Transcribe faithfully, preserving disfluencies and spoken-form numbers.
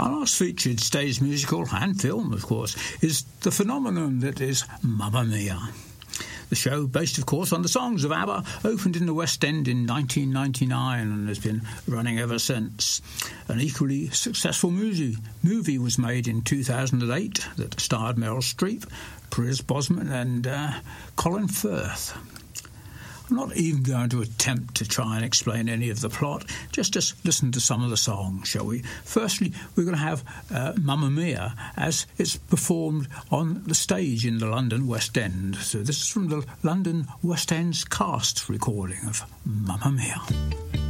Our last featured stage musical, and film of course, is the phenomenon that is Mamma Mia. The show, based of course on the songs of ABBA, opened in the West End in nineteen ninety-nine and has been running ever since. An equally successful movie, movie was made in two thousand eight that starred Meryl Streep, Pierce Brosnan and uh, Colin Firth. I'm not even going to attempt to try and explain any of the plot, just just listen to some of the songs, shall we? Firstly, we're going to have uh, Mamma Mia as it's performed on the stage in the London West End. So this is from the London West End's cast recording of Mamma Mia.